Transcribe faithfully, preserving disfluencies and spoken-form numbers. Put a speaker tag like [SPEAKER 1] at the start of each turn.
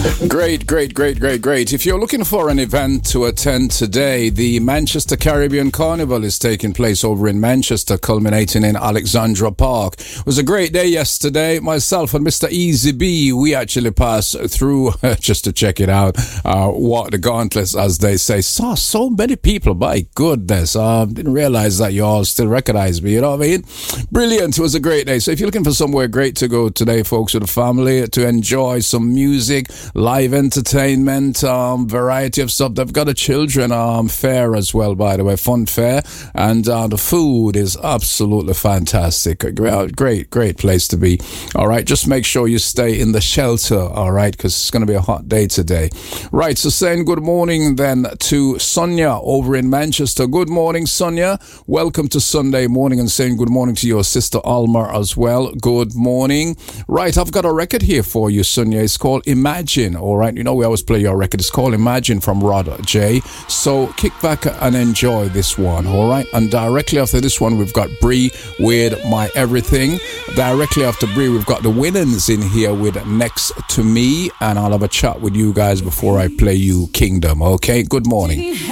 [SPEAKER 1] Great, great, great, great, great. If you're looking for an event to attend today, the Manchester Caribbean Carnival is taking place over in Manchester, culminating in Alexandra Park. It was a great day yesterday. Myself and Mister Easy B, we actually passed through just to check it out, uh, walk the gauntlets, as they say. Saw so many people, my goodness. Uh, didn't realize that you all still recognize me, you know what I mean? Brilliant. It was a great day. So if you're looking for somewhere great to go today, folks, with the family, to enjoy some music, live entertainment, um, variety of stuff. They've got a children um, fair as well, by the way, fun fair, and uh, the food is absolutely fantastic. A great, great, great place to be. All right, just make sure you stay in the shelter, all right, because it's going to be a hot day today. Right, so saying good morning then to Sonia over in Manchester. Good morning, Sonia. Welcome to Sunday morning, and saying good morning to your sister Alma as well. Good morning. Right, I've got a record here for you, Sonia. It's called Imagine. All right, you know we always play your record. It's called Imagine from Rod J. So kick back and enjoy this one, all right? And directly after this one, we've got Bree with My Everything. Directly after Bree, we've got the Winans in here with Next to Me. And I'll have a chat with you guys before I play you Kingdom, okay? Good morning.